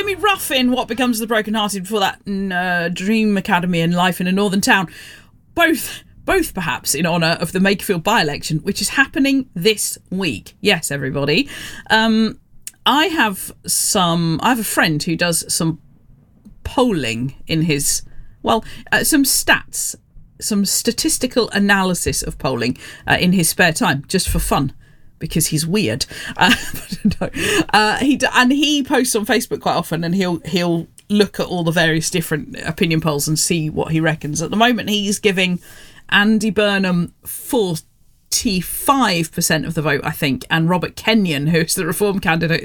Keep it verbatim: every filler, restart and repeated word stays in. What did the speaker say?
Jamie Rough in What Becomes of the Brokenhearted, before that uh, Dream Academy and Life in a Northern Town. Both, both perhaps in honour of the Makerfield by-election, which is happening this week. Yes, everybody. Um, I have some. I have a friend who does some polling in his, well, uh, some stats, some statistical analysis of polling uh, in his spare time, just for fun, because he's weird. Uh, no. uh, he and he posts on Facebook quite often, and he'll he'll look at all the various different opinion polls and see what he reckons. At the moment, he's giving Andy Burnham forty-five percent of the vote, I think, and Robert Kenyon, who's the Reform candidate,